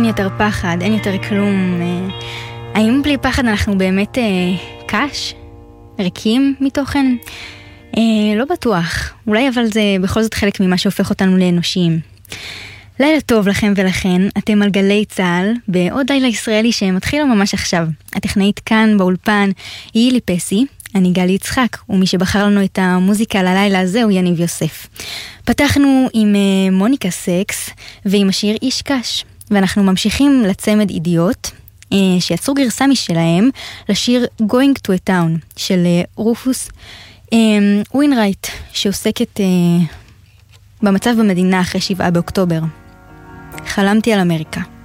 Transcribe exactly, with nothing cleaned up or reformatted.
יותר פחד, אין יותר כלום. האם בלי פחד אנחנו באמת קש? ריקים מתוכן? לא בטוח. אולי אבל זה בכל זאת חלק ממה שהופך אותנו לאנושיים. לילה טוב לכם ולכן, אתם על גלי צהל, בעוד לילה ישראלי שמתחיל ממש עכשיו. הטכנאית כאן באולפן היא אילי פסי, אני גלי יצחק, ומי שבחר לנו את המוזיקה ללילה הזה הוא יניב יוסף. פתחנו עם מוניקה סקס ועם השיר איש קש, ואנחנו ממשיכים לצמד אידיוט, שיצרו גרסה משלהם לשיר Going to a Town של רופוס ווינרייט, שעוסקת במצב במדינה אחרי שבעה באוקטובר. חלמתי על אמריקה.